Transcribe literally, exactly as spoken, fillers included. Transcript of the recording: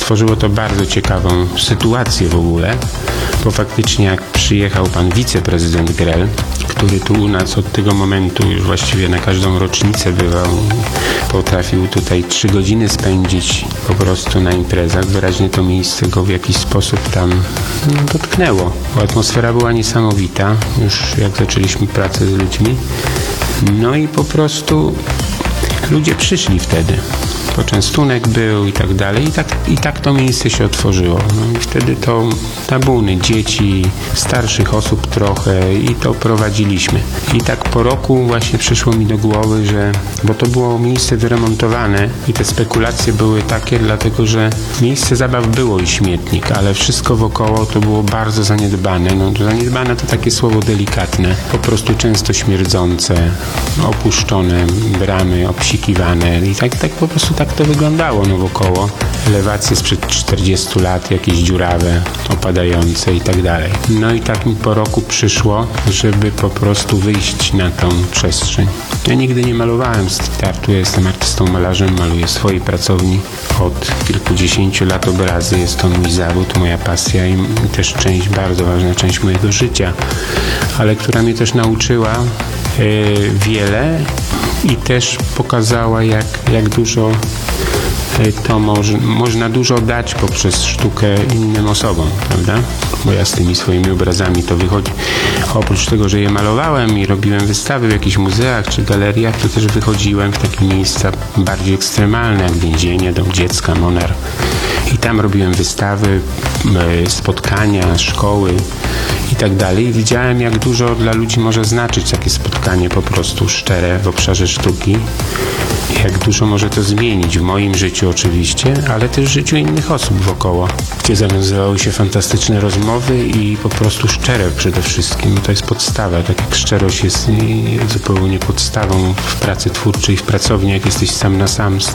stworzyło to bardzo ciekawą sytuację w ogóle, bo faktycznie jak przyjechał pan wiceprezydent Grell, który tu u nas od tego momentu już właściwie na każdą rocznicę bywał, potrafił tutaj trzy godziny spędzić po prostu na imprezach. Wyraźnie to miejsce go w jakiś sposób tam no, dotknęło, bo atmosfera była niesamowita, już jak zaczęliśmy pracę z ludźmi. No i po prostu ludzie przyszli wtedy. Poczęstunek był i tak dalej. I tak, i tak to miejsce się otworzyło. No i wtedy to tabuny, dzieci, starszych osób trochę i to prowadziliśmy. I tak po roku właśnie przyszło mi do głowy, że bo to było miejsce wyremontowane i te spekulacje były takie, dlatego że miejsce zabaw było i śmietnik, ale wszystko wokoło to było bardzo zaniedbane. No, zaniedbane to takie słowo delikatne. Po prostu często śmierdzące, opuszczone bramy, obsikiwane i tak, tak po prostu tak to wyglądało no wokoło. Elewacje sprzed czterdziestu lat, jakieś dziurawe, opadające i tak dalej. No i tak mi po roku przyszło, żeby po prostu wyjść na tą przestrzeń. Ja nigdy nie malowałem street artu, ja jestem artystą malarzem, maluję w swojej pracowni od kilkudziesięciu lat obrazy. Jest to mój zawód, moja pasja i też część, bardzo ważna część mojego życia, ale która mnie też nauczyła yy, wiele i też pokazała, jak, jak dużo to moż, można dużo dać poprzez sztukę innym osobom, prawda? Bo ja z tymi swoimi obrazami to wychodzi. Oprócz tego, że je malowałem i robiłem wystawy w jakichś muzeach czy galeriach, to też wychodziłem w takie miejsca bardziej ekstremalne, jak więzienie, dom dziecka, Monar. I tam robiłem wystawy, spotkania, szkoły i tak dalej. I widziałem, jak dużo dla ludzi może znaczyć takie spotkanie po prostu szczere w obszarze sztuki. Jak dużo może to zmienić w moim życiu oczywiście, ale też w życiu innych osób wokoło, gdzie zawiązywały się fantastyczne rozmowy i po prostu szczere przede wszystkim. To jest podstawa, tak jak szczerość jest zupełnie podstawą w pracy twórczej, w pracowni, jak jesteś sam na sam z